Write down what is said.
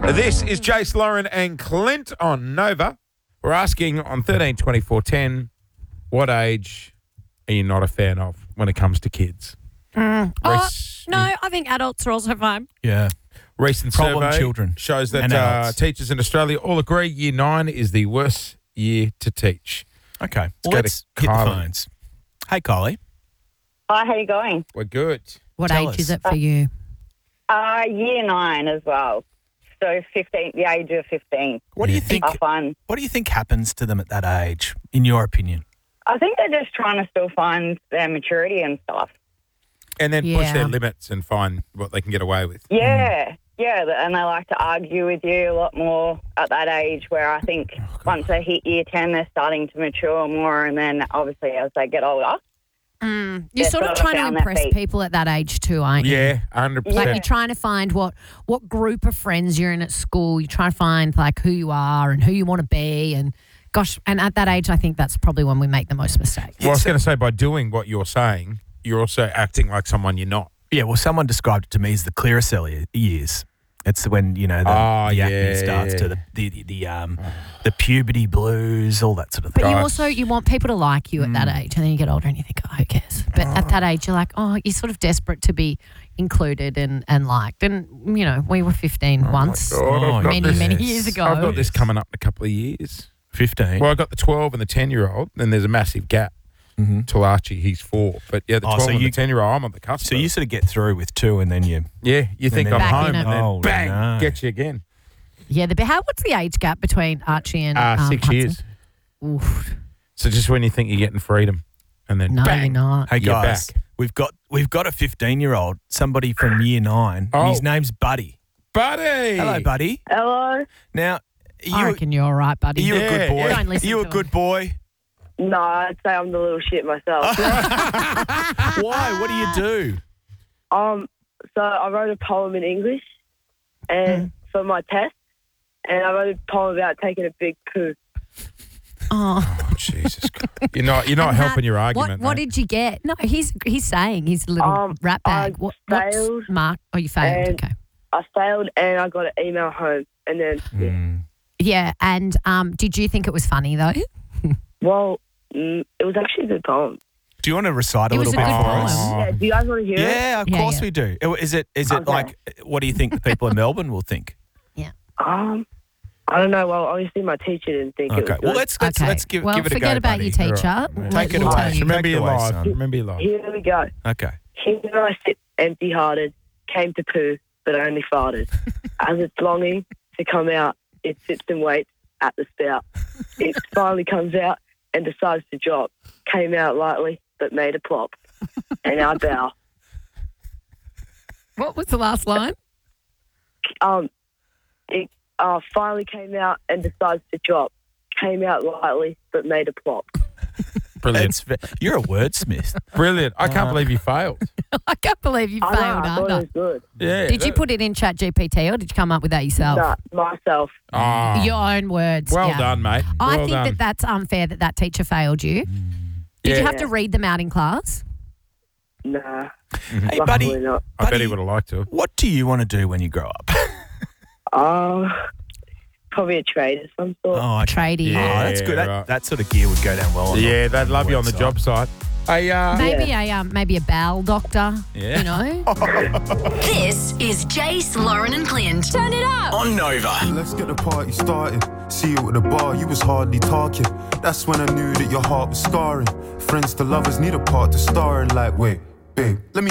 This is Jace, Lauren and Clint on Nova. We're asking on 13-24-10, what age are you not a fan of when it comes to kids? No, I think adults are also fine. Yeah. Recent Problem survey children shows and that adults. teachers in Australia all agree Year 9 is the worst year to teach. Okay. go Well, to let's hit the Kylie. phones. Hey, Kylie. Hi, how you going? We're good. What Tell age us. is it for you? Year 9 as well. So 15, the age of 15. What do you think? I find. What do you think happens to them at that age, in your opinion? I think they're just trying to still find their maturity and stuff. And then push Yeah. their limits and find what they can get away with. Yeah, and they like to argue with you a lot more at that age, where I think once they hit year 10, they're starting to mature more, and then obviously as they get older. You're They're sort of trying to found their impress feet. people at that age too, aren't you? Yeah, 100%. Like you're trying to find what group of friends you're in at school. You're trying to find like who you are and who you want to be. And gosh, and at that age, I think that's probably when we make the most mistakes. Well, I was going to say, by doing what you're saying, you're also acting like someone you're not. Yeah, well, someone described it to me as the Clearasil years. It's when, the acne starts to the puberty blues, all that sort of thing. But you want people to like you at that age, and then you get older and you think, oh, who cares? But at that age, you're like, oh, you're sort of desperate to be included and liked. And, we were 15 once, God, I've got many this- years ago. I've got this coming up in a couple of years. 15. Well, I got the 12 and the 10-year-old, and there's a massive gap till Archie. He's 4. But, yeah, the 12 so and you- the 10-year-old, I'm on the cusp. So you sort of get through with 2 and then you... Yeah, you think then I'm back home, in it. and then Oh, bang, no. get you again. Yeah, what's the age gap between Archie and 6 Hudson? years. Oof. So just when you think you're getting freedom, and then No, bang. you're not. Hey, You're guys, back. we've got a 15-year-old, somebody from year 9, and his Oh. name's Buddy. Buddy! Hello, Buddy. Hello? Now, I reckon you're all right, buddy. are you a Yeah, good boy? yeah. Don't Are listen you a to good him. boy? No, I'd say I'm the little shit myself. Why? What do you do? So I wrote a poem in English and for my test, and I wrote a poem about taking a big poo. Oh. Oh, Jesus Christ. You're not And helping your What argument, What mate. did you get? No, he's saying he's a little rat bag. I What's failed mark? Oh, you failed. and- Okay. I failed and I got an email home, and then Yeah, and did you think it was funny though? it was actually a good poem. Do you want to recite a It was little a bit good for poem. us? Yeah, do you guys want to hear it? Yeah, of Yeah, course yeah. we do. Is it Okay. like, what do you think the people in Melbourne will think? I don't know. Well, obviously my teacher didn't think it was Okay, good. well, let's give well, it a go, forget about buddy. your teacher. All right. Take it We'll away. tell you. Remember Take it your away, life. son. Remember your life. Here we go. Okay. Here I sit empty-hearted, came to poo, but only farted. As it's longing to come out, it sits and waits at the spout. It finally comes out and decides to drop. Came out lightly, but made a plop. And I bow. What was the last line? It finally came out and decides to drop. Came out lightly, but made a plop. Brilliant. You're a wordsmith. Brilliant. I can't believe you failed. I can't believe you I know, failed I thought it either. was good. Yeah. Did you put it in Chat GPT or did you come up with that yourself? Nah, myself. Oh, Your own words. well yeah. done, mate. I Well think done. that's unfair that teacher failed you. Did you have to read them out in class? Nah. Hey, Luckily buddy, not. I bet he buddy, would have liked to. what do you want to do when you grow up? Probably a trade of some sort. Oh, okay. Tradie. Yeah. Oh, that's good. right. That sort of gear would go down well. Yeah, they'd love you on the website. job site. Hey, Maybe a bowel doctor. Yeah. You know. This is Jace, Lauren and Clint. Turn it up. On Nova. Let's get the party started. See you at the bar, you was hardly talking. That's when I knew that your heart was scarring. Friends to lovers need a part to star in. Like, wait, babe, let me